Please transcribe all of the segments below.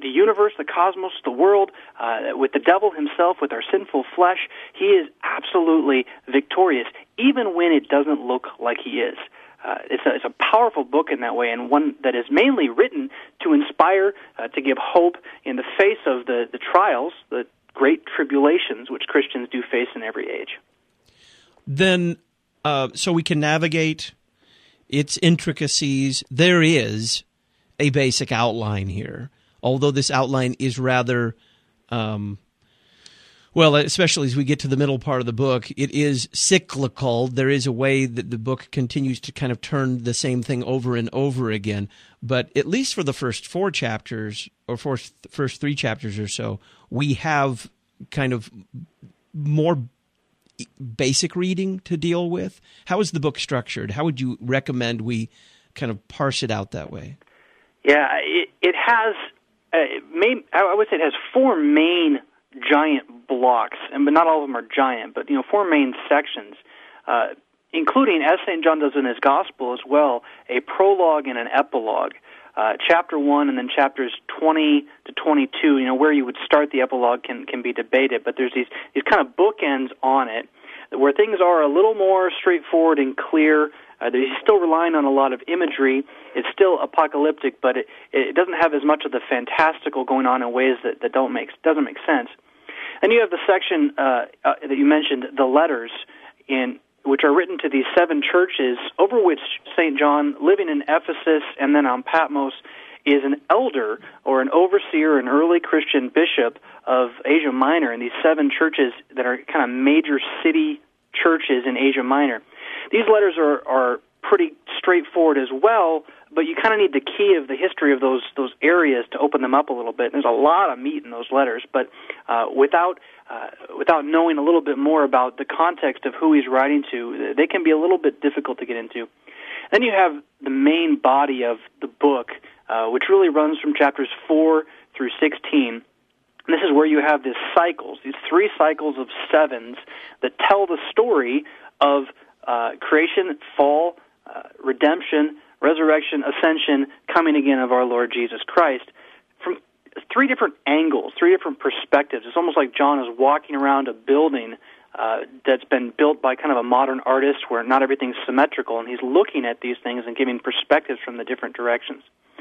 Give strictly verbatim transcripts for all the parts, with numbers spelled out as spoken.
the universe, the cosmos, the world, uh, with the devil himself, with our sinful flesh. He is absolutely victorious, even when it doesn't look like he is. Uh, it's, a, it's a powerful book in that way, and one that is mainly written to inspire, uh, to give hope in the face of the, the trials, the great tribulations which Christians do face in every age. Then, uh, so we can navigate its intricacies. There is a basic outline here, although this outline is rather, um, well, especially as we get to the middle part of the book, it is cyclical. There is a way that the book continues to kind of turn the same thing over and over again. But at least for the first four chapters, or first, first three chapters or so, we have kind of more basic reading to deal with. How is the book structured? How would you recommend we kind of parse it out that way? Yeah, it, it has, uh, it may, I would say it has four main giant blocks, and but not all of them are giant, but you know, four main sections, uh, including, as Saint John does in his Gospel as well, a prologue and an epilogue. Uh, chapter one and then chapters twenty to twenty-two, you know, where you would start the epilogue can, can be debated, but there's these, these kind of bookends on it where things are a little more straightforward and clear. Uh, he's still relying on a lot of imagery. It's still apocalyptic, but it, it doesn't have as much of the fantastical going on in ways that, that don't make doesn't make sense. And you have the section uh, uh, that you mentioned, the letters, in which are written to these seven churches, over which Saint John, living in Ephesus and then on Patmos, is an elder or an overseer, an early Christian bishop of Asia Minor, and these seven churches that are kind of major city churches in Asia Minor. These letters are, are pretty straightforward as well, but you kind of need the key of the history of those those areas to open them up a little bit. There's a lot of meat in those letters, but uh, without uh, without knowing a little bit more about the context of who he's writing to, they can be a little bit difficult to get into. Then you have the main body of the book, uh, which really runs from chapters four through sixteen. And this is where you have these cycles, these three cycles of sevens that tell the story of uh, creation, fall, uh, redemption, resurrection, ascension, coming again of our Lord Jesus Christ, from three different angles, three different perspectives. It's almost like John is walking around a building uh, that's been built by kind of a modern artist where not everything's symmetrical, and he's looking at these things and giving perspectives from the different directions.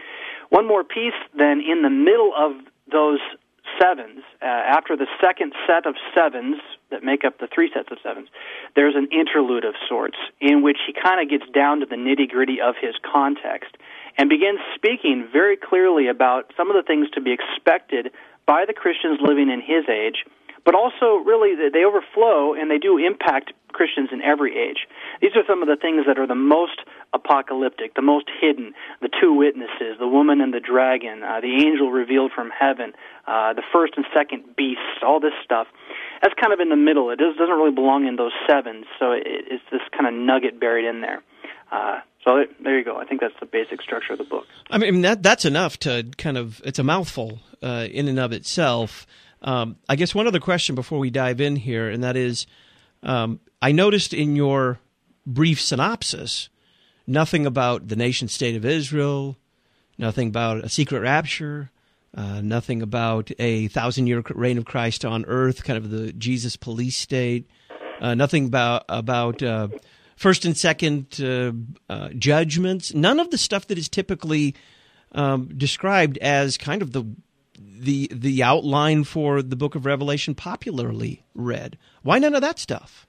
One more piece, then, in the middle of those sevens, uh, after the second set of sevens that make up the three sets of sevens, there's an interlude of sorts in which he kind of gets down to the nitty-gritty of his context and begins speaking very clearly about some of the things to be expected by the Christians living in his age, but also really they overflow and they do impact Christians in every age. These are some of the things that are the most apocalyptic, the most hidden, the two witnesses, the woman and the dragon, uh, the angel revealed from heaven, uh, the first and second beasts, all this stuff. That's kind of in the middle. It does, doesn't really belong in those sevens, so it, it's this kind of nugget buried in there. Uh, so it, there you go. I think that's the basic structure of the book. I mean, that that's enough to kind of, it's a mouthful uh, in and of itself. Um, I guess one other question before we dive in here, and that is, um, I noticed in your brief synopsis nothing about the nation-state of Israel, nothing about a secret rapture, uh, nothing about a thousand-year reign of Christ on earth, kind of the Jesus police state, uh, nothing about about uh, first and second uh, uh, judgments, none of the stuff that is typically um, described as kind of the the the outline for the book of Revelation popularly read. Why none of that stuff?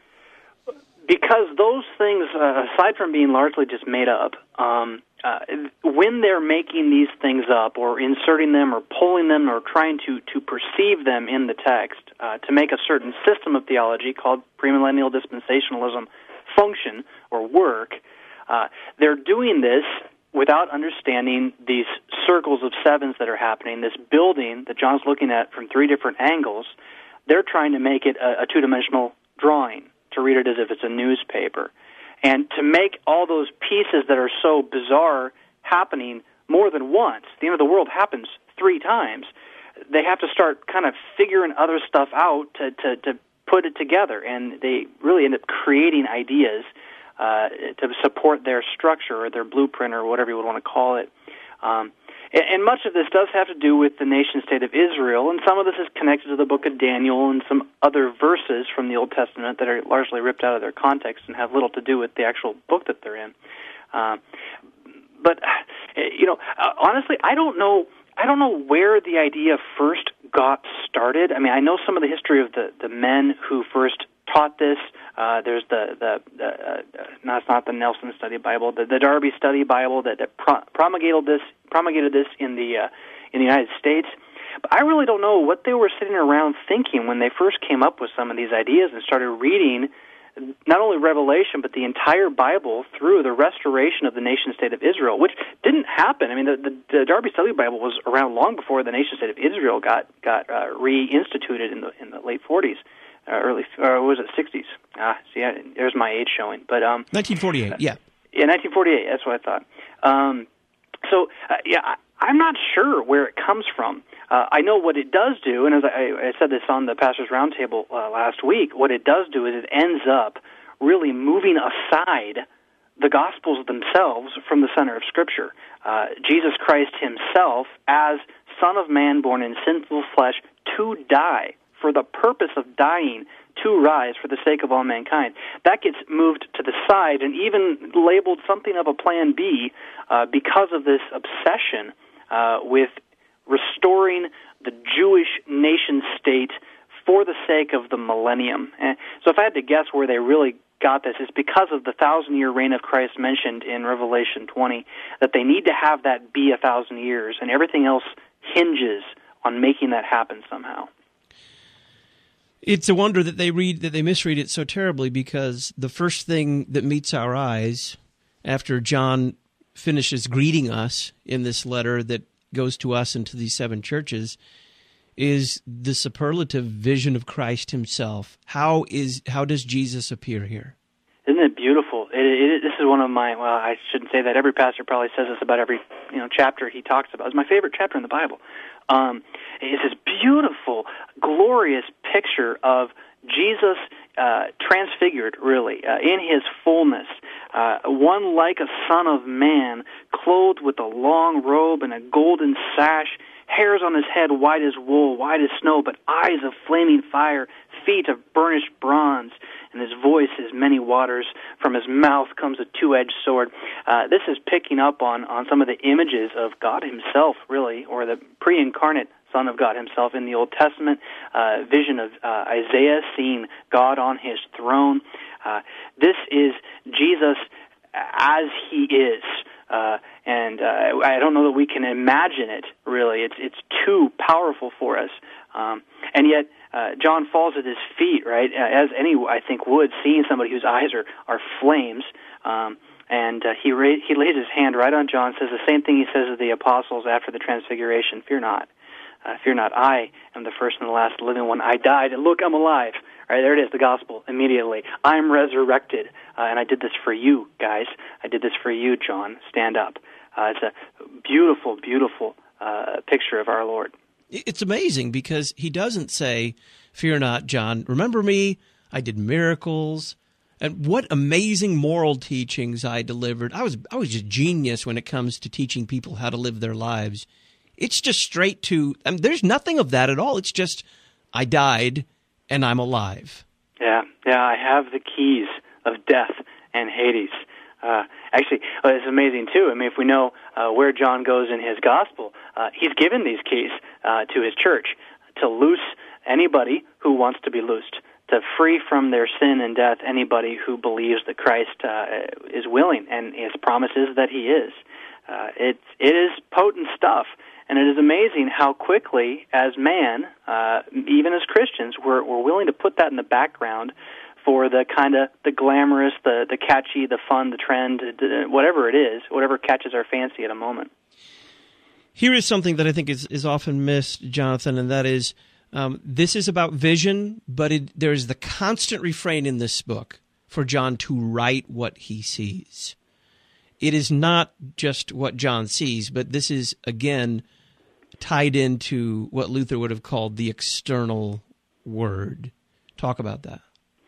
Because those things, uh, aside from being largely just made up, um, uh, when they're making these things up or inserting them or pulling them or trying to, to perceive them in the text uh, to make a certain system of theology called premillennial dispensationalism function or work, uh, they're doing this without understanding these circles of sevens that are happening, this building that John's looking at from three different angles. They're trying to make it a, a two-dimensional drawing, to read it as if it's a newspaper. And to make all those pieces that are so bizarre happening more than once, the end of the world happens three times, they have to start kind of figuring other stuff out to, to, to put it together. And they really end up creating ideas uh, to support their structure or their blueprint or whatever you would want to call it. Um, and, and much of this does have to do with the nation-state of Israel, and some of this is connected to the book of Daniel and some other verses from the Old Testament that are largely ripped out of their context and have little to do with the actual book that they're in. Uh, but, you know, uh, honestly, I don't know I don't know where the idea first got started. I mean, I know some of the history of the, the men who first taught this. Uh, there's the, the, the uh, no, it's not the Nelson Study Bible, the, the Darby Study Bible that, that pro- promulgated this promulgated this in the uh, in the United States. But I really don't know what they were sitting around thinking when they first came up with some of these ideas and started reading not only Revelation, but the entire Bible through the restoration of the nation-state of Israel, which didn't happen. I mean, the, the, the Darby Study Bible was around long before the nation-state of Israel got got uh, reinstituted in the in the late forties, uh, early or was it sixties? Ah, see, I, there's my age showing. But um, nineteen forty-eight, yeah, yeah, nineteen forty-eight. That's what I thought. Um, so, uh, yeah, I, I'm not sure where it comes from. Uh, I know what it does do, and as I, I said this on the Pastor's Roundtable uh, last week, what it does do is it ends up really moving aside the Gospels themselves from the center of Scripture. Uh, Jesus Christ himself, as Son of Man born in sinful flesh, to die, for the purpose of dying, to rise for the sake of all mankind. That gets moved to the side and even labeled something of a plan B uh, because of this obsession uh, with restoring the Jewish nation-state for the sake of the millennium. And so if I had to guess where they really got this, it's because of the thousand-year reign of Christ mentioned in Revelation twenty, that they need to have that be a thousand years, and everything else hinges on making that happen somehow. It's a wonder that they read that they misread it so terribly, because the first thing that meets our eyes after John finishes greeting us in this letter that goes to us and to these seven churches is the superlative vision of Christ himself. How is how does Jesus appear here? Isn't it beautiful? It, it, this is one of my, well, I shouldn't say that. Every pastor probably says this about every you know chapter he talks about. It's my favorite chapter in the Bible. Um, it's this beautiful, glorious picture of Jesus uh, transfigured, really, uh, in his fullness. Uh, one like a son of man, clothed with a long robe and a golden sash, hairs on his head white as wool, white as snow, but eyes of flaming fire, feet of burnished bronze, and his voice is many waters. From his mouth comes a two-edged sword. Uh, this is picking up on, on some of the images of God himself, really, or the pre-incarnate Son of God himself in the Old Testament, uh, vision of uh, Isaiah seeing God on his throne. Uh, this is Jesus as he is. Uh, and uh, I don't know that we can imagine it, really. It's it's too powerful for us. Um, and yet, uh, John falls at his feet, right, as any, I think, would, seeing somebody whose eyes are, are flames. Um, and uh, he, ra- he lays his hand right on John, says the same thing he says to the apostles after the transfiguration, fear not. Uh, fear not, I am the first and the last living one. I died, and look, I'm alive. All right, there it is, the gospel, immediately. I'm resurrected, uh, and I did this for you, guys. I did this for you, John. Stand up. Uh, it's a beautiful, beautiful uh, picture of our Lord. It's amazing because he doesn't say, fear not, John. Remember me? I did miracles. And what amazing moral teachings I delivered. I was I was just genius when it comes to teaching people how to live their lives. It's just straight to, I mean, there's nothing of that at all. It's just, I died and I'm alive. Yeah, yeah, I have the keys of death and Hades. Uh, actually, well, it's amazing, too. I mean, if we know uh, where John goes in his gospel, uh, he's given these keys uh, to his church to loose anybody who wants to be loosed, to free from their sin and death anybody who believes that Christ uh, is willing, and his promise is that he is. Uh, it, it is potent stuff. And it is amazing how quickly, as man, uh, even as Christians, we're, we're willing to put that in the background for the kind of the glamorous, the, the catchy, the fun, the trend, whatever it is, whatever catches our fancy at a moment. Here is something that I think is, is often missed, Jonathan, and that is um, this is about vision, but it, there is the constant refrain in this book for John to write what he sees. It is not just what John sees, but this is, again, tied into what Luther would have called the external word. Talk about that.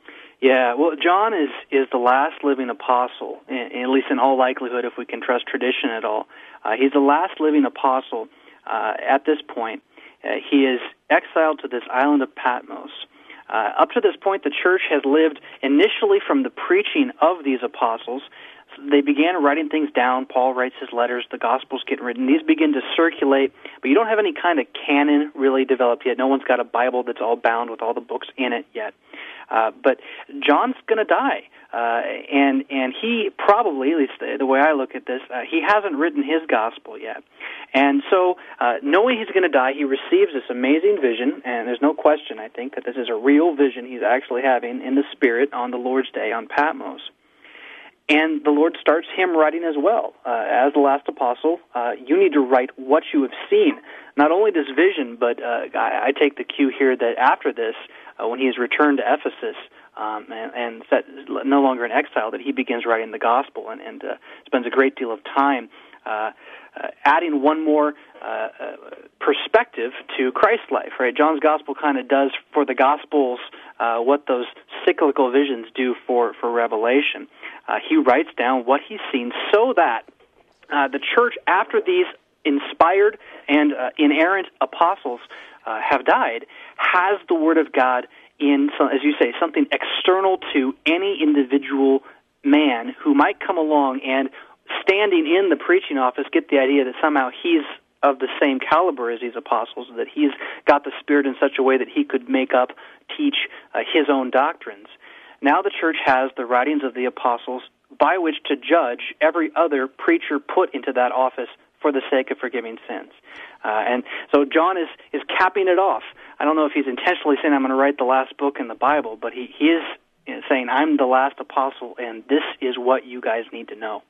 Yeah, well, John is, is the last living apostle, at least in all likelihood, if we can trust tradition at all. Uh, he's the last living apostle uh, at this point. Uh, he is exiled to this island of Patmos. Uh, up to this point, the church has lived initially from the preaching of these apostles. They began writing things down. Paul writes his letters. The Gospels get written. These begin to circulate, but you don't have any kind of canon really developed yet. No one's got a Bible that's all bound with all the books in it yet. Uh, but John's going to die, uh, and and he probably, at least the, the way I look at this, uh, he hasn't written his Gospel yet. And so, uh, knowing he's going to die, he receives this amazing vision, and there's no question, I think, that this is a real vision he's actually having in the Spirit on the Lord's Day on Patmos. And the Lord starts him writing as well. Uh, as the last apostle, uh, you need to write what you have seen. Not only this vision, but uh, I, I take the cue here that after this, uh, when he is returned to Ephesus um, and, and set, no longer in exile, that he begins writing the gospel and, and uh, spends a great deal of time uh, uh, adding one more uh, uh, perspective to Christ's life. Right? John's gospel kind of does for the gospels uh, what those cyclical visions do for, for Revelation. Uh, he writes down what he's seen so that uh, the church, after these inspired and uh, inerrant apostles uh, have died, has the Word of God in, so, as you say, something external to any individual man who might come along and, standing in the preaching office, get the idea that somehow he's of the same caliber as these apostles, that he's got the Spirit in such a way that he could make up, teach uh, his own doctrines. Now the church has the writings of the apostles by which to judge every other preacher put into that office for the sake of forgiving sins. Uh, and so John is, is capping it off. I don't know if he's intentionally saying, I'm going to write the last book in the Bible, but he, he is saying, I'm the last apostle, and this is what you guys need to know.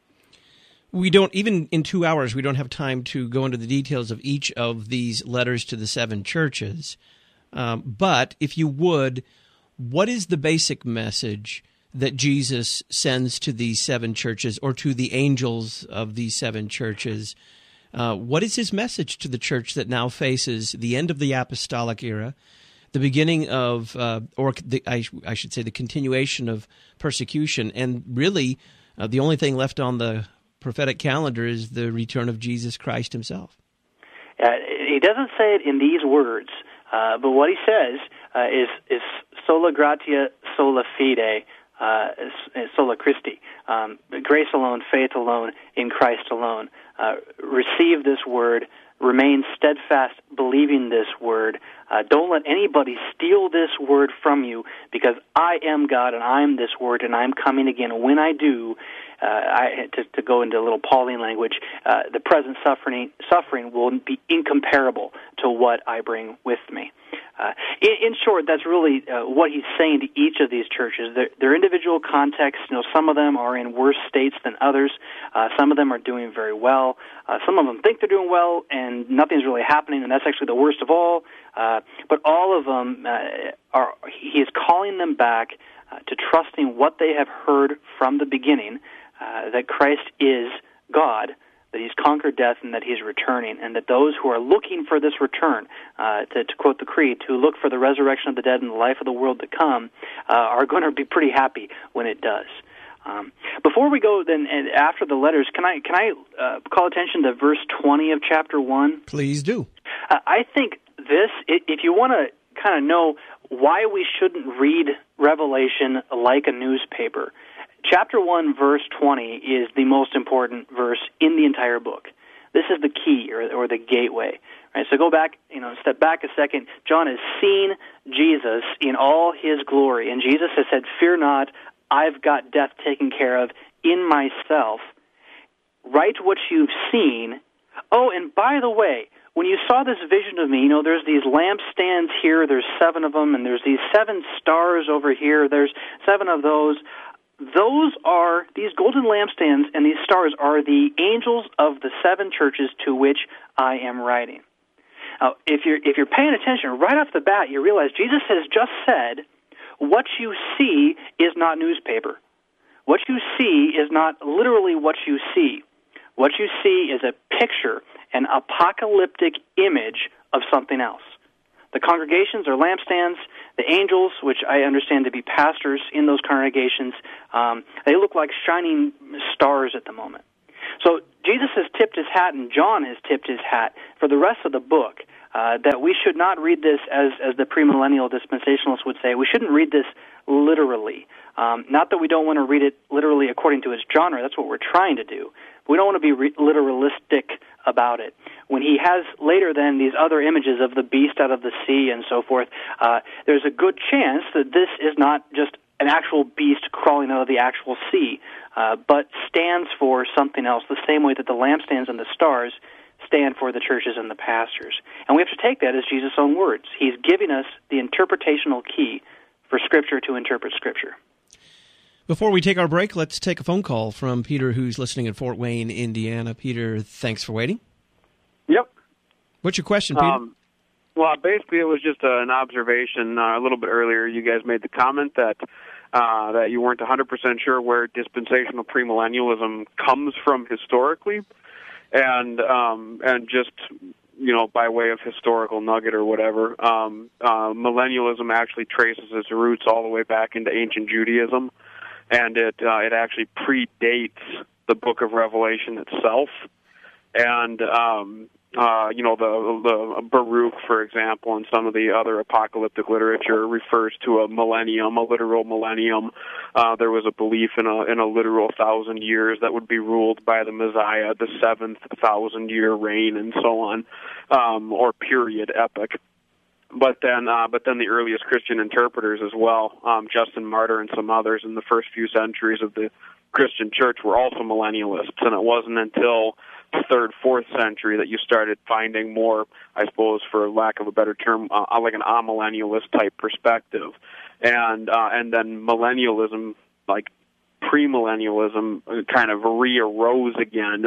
We don't, even in two hours, we don't have time to go into the details of each of these letters to the seven churches. Um, but if you would, what is the basic message that Jesus sends to these seven churches or to the angels of these seven churches? Uh, what is his message to the church that now faces the end of the apostolic era, the beginning of, uh, or the, I, I should say, the continuation of persecution, and really uh, the only thing left on the prophetic calendar is the return of Jesus Christ himself? Uh, he doesn't say it in these words, uh, but what he says uh, is, is sola gratia, sola fide, uh, sola Christi. Um, grace alone, faith alone, in Christ alone. Uh, receive this word, remain steadfast believing this word. Uh, don't let anybody steal this word from you, because I am God and I am this word, and I'm coming again. When I do, uh, I, to, to go into a little Pauline language, uh, the present suffering suffering will be incomparable to what I bring with me. Uh, in, in short, that's really uh, what he's saying to each of these churches. Their, their individual contexts, you know, some of them are in worse states than others. Uh, some of them are doing very well. Uh, some of them think they're doing well, and nothing's really happening, and that's actually the worst of all. Uh, but all of them, uh, are he is calling them back uh, to trusting what they have heard from the beginning, uh, that Christ is God, that he's conquered death, and that he's returning, and that those who are looking for this return, uh, to, to quote the Creed, to look for the resurrection of the dead and the life of the world to come, uh, are going to be pretty happy when it does. Um, before we go, then, and after the letters, can I can I uh, call attention to verse twenty of chapter one? Please do. Uh, I think this, if you want to kind of know why we shouldn't read Revelation like a newspaper, chapter one, verse twenty is the most important verse in the entire book. This is the key, or, or the gateway. Right? So go back, you know, step back a second. John has seen Jesus in all his glory, and Jesus has said, "Fear not, I've got death taken care of in myself. Write what you've seen. Oh, and by the way, when you saw this vision of me, you know, there's these lampstands here, there's seven of them, and there's these seven stars over here, there's seven of those. Those are, these golden lampstands and these stars are the angels of the seven churches to which I am writing." Now, if you're, if you're paying attention, right off the bat, you realize Jesus has just said, what you see is not newspaper. What you see is not literally what you see. What you see is a picture, an apocalyptic image of something else. The congregations are lampstands. The angels, which I understand to be pastors in those congregations, um, they look like shining stars at the moment. So Jesus has tipped his hat, and John has tipped his hat for the rest of the book, uh, that we should not read this as, as the premillennial dispensationalists would say. We shouldn't read this literally. Um, not that we don't want to read it literally according to its genre. That's what we're trying to do. We don't want to be re- literalistic about it. When he has later then these other images of the beast out of the sea and so forth, uh, there's a good chance that this is not just an actual beast crawling out of the actual sea, uh, but stands for something else, the same way that the lampstands and the stars stand for the churches and the pastors. And we have to take that as Jesus' own words. He's giving us the interpretational key for Scripture to interpret Scripture. Before we take our break, let's take a phone call from Peter, who's listening in Fort Wayne, Indiana. Peter, thanks for waiting. Yep. What's your question, Peter? Um, well, basically, it was just uh, an observation. Uh, a little bit earlier, you guys made the comment that uh, that you weren't one hundred percent sure where dispensational premillennialism comes from historically, and um, and just, you know, by way of historical nugget or whatever, um, uh, millennialism actually traces its roots all the way back into ancient Judaism, and it uh, it actually predates the Book of Revelation itself. And um, uh, you know, the, the Baruch, for example, and some of the other apocalyptic literature refers to a millennium, a literal millennium. Uh, there was a belief in a in a literal thousand years that would be ruled by the Messiah, the seventh thousand year reign, and so on, um, or period epic. But then, uh, but then the earliest Christian interpreters as well, um, Justin Martyr and some others in the first few centuries of the Christian church were also millennialists, and it wasn't until the third, fourth century that you started finding more, I suppose, for lack of a better term, uh, like an amillennialist type perspective, and uh, and then millennialism, like premillennialism, kind of re-arose again.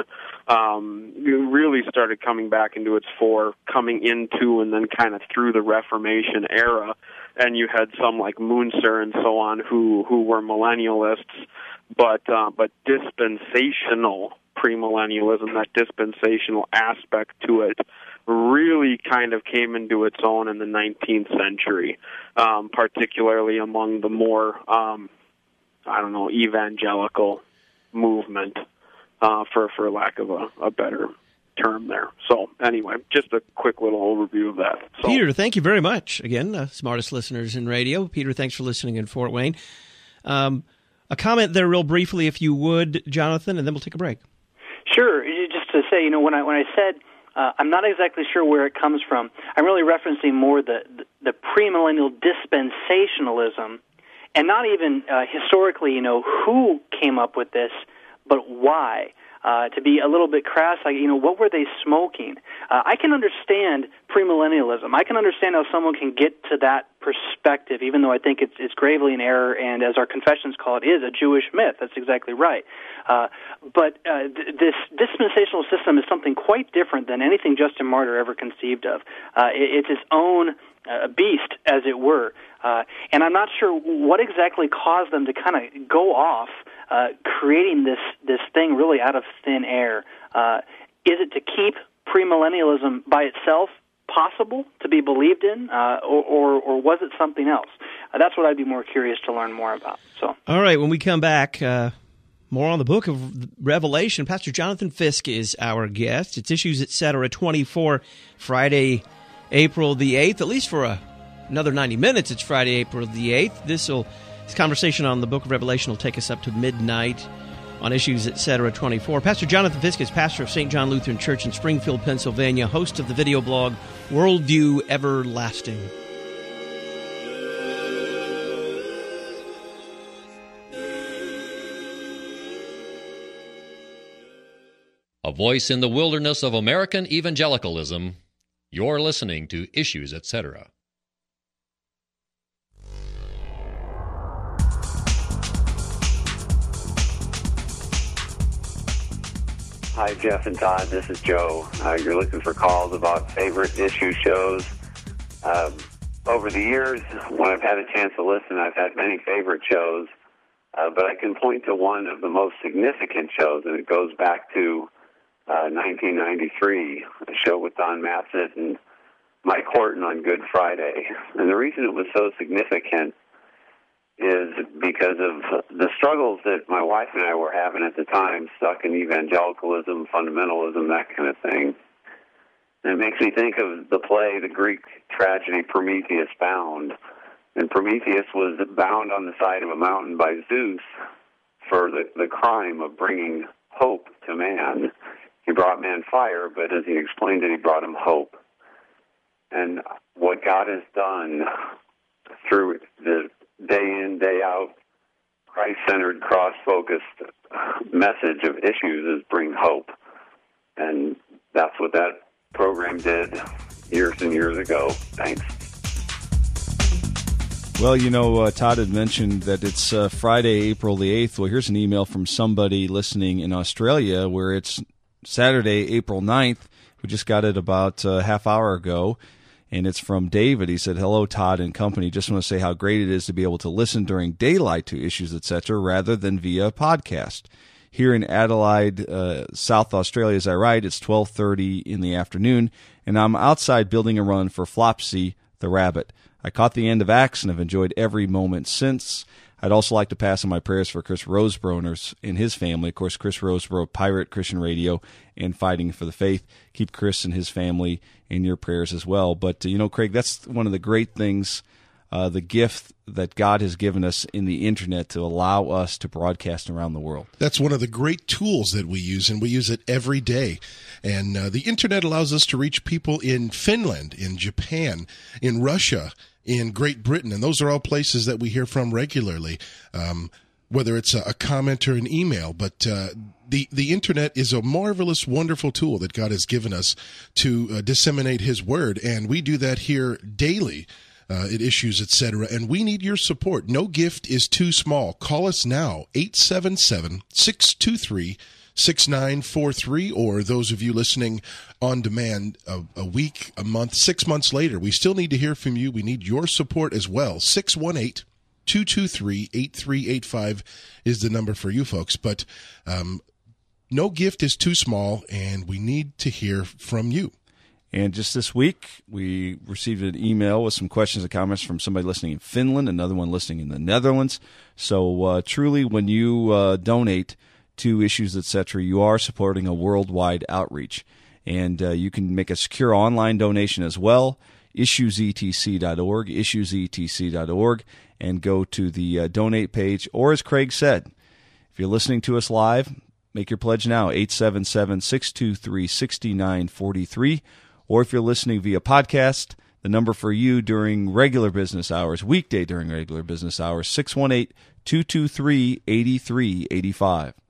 Um, it really started coming back into its fore, coming into and then kind of through the Reformation era, and you had some like Munzer and so on who who were millennialists, but uh, but dispensational premillennialism, that dispensational aspect to it, really kind of came into its own in the nineteenth century, um, particularly among the more, um, I don't know, evangelical movement, uh, for for lack of a, a better term there. So anyway, just a quick little overview of that. So, Peter, thank you very much. Again, uh, smartest listeners in radio. Peter, thanks for listening in Fort Wayne. Um, a comment there real briefly, if you would, Jonathan, and then we'll take a break. Sure. Just to say, you know, when I when I said uh, I'm not exactly sure where it comes from, I'm really referencing more the the, the premillennial dispensationalism, and not even uh, historically, you know, who came up with this, but why. Uh, to be a little bit crass, like, you know, what were they smoking? Uh, I can understand premillennialism. I can understand how someone can get to that perspective, even though I think it's, it's gravely in error, and as our confessions call it, is a Jewish myth. That's exactly right. Uh, but uh, th- this dispensational system is something quite different than anything Justin Martyr ever conceived of. Uh, it, it's its own uh, beast, as it were. Uh, and I'm not sure what exactly caused them to kind of go off Uh, creating this, this thing really out of thin air. Uh, is it to keep premillennialism by itself possible to be believed in, uh, or, or, or was it something else? Uh, that's what I'd be more curious to learn more about. So, all right, when we come back, uh, more on the book of Revelation. Pastor Jonathan Fisk is our guest. It's Issues Etc. twenty-four, Friday, April the eighth, at least for a, another ninety minutes. It's Friday, April the eighth. This will This conversation on the book of Revelation will take us up to midnight on Issues Etc. twenty-four. Pastor Jonathan Fisk is pastor of Saint John Lutheran Church in Springfield, Pennsylvania, host of the video blog Worldview Everlasting. A voice in the wilderness of American evangelicalism. You're listening to Issues Etc. Hi, Jeff and Todd. This is Joe. Uh, you're looking for calls about favorite issue shows. Um, over the years, when I've had a chance to listen, I've had many favorite shows, uh, but I can point to one of the most significant shows, and it goes back to uh, nineteen ninety-three, a show with Don Massett and Mike Horton on Good Friday. And the reason it was so significant is because of the struggles that my wife and I were having at the time, stuck in evangelicalism, fundamentalism, that kind of thing. And it makes me think of the play, the Greek tragedy Prometheus Bound. And Prometheus was bound on the side of a mountain by Zeus for the, the crime of bringing hope to man. He brought man fire, but as he explained it, he brought him hope. And what God has done through the day in, day out, Christ-centered, cross-focused message of issues is bring hope. And that's what that program did years and years ago. Thanks. Well, you know, uh, Todd had mentioned that it's uh, Friday, April the eighth. Well, here's an email from somebody listening in Australia where it's Saturday, April ninth. We just got it about a half hour ago, and it's from David. He said, hello, Todd and company. Just want to say how great it is to be able to listen during daylight to issues, et cetera, rather than via podcast. Here in Adelaide, uh, South Australia, as I write, it's twelve thirty in the afternoon, and I'm outside building a run for Flopsy the rabbit. I caught the end of Acts and have enjoyed every moment since. I'd also like to pass on my prayers for Chris Rosebroner and his family. Of course, Chris Rosebroner, Pirate Christian Radio, and Fighting for the Faith. Keep Chris and his family in your prayers as well. But, uh, you know, Craig, that's one of the great things, uh, the gift that God has given us in the Internet to allow us to broadcast around the world. That's one of the great tools that we use, and we use it every day. And uh, the Internet allows us to reach people in Finland, in Japan, in Russia, in Great Britain, and those are all places that we hear from regularly, um, whether it's a, a comment or an email. But uh, the, the Internet is a marvelous, wonderful tool that God has given us to uh, disseminate His Word, and we do that here daily. Uh, at Issues, et cetera, and we need your support. No gift is too small. Call us now, eight seven seven, six two three, six nine four three, or those of you listening on demand a, a week, a month, six months later. We still need to hear from you. We need your support as well. six one eight, two two three, eight three eight five is the number for you folks. But um, no gift is too small, and we need to hear from you. And just this week, we received an email with some questions and comments from somebody listening in Finland, another one listening in the Netherlands. So uh, truly, when you uh, donate to Issues, et cetera, you are supporting a worldwide outreach. And uh, you can make a secure online donation as well, issues e t c dot org, issues e t c dot org, and go to the uh, donate page. Or as Craig said, if you're listening to us live, make your pledge now, eight seven seven, six two three, six nine four three. Or if you're listening via podcast, the number for you during regular business hours, weekday during regular business hours, six one eight, two two three, eight three eight five.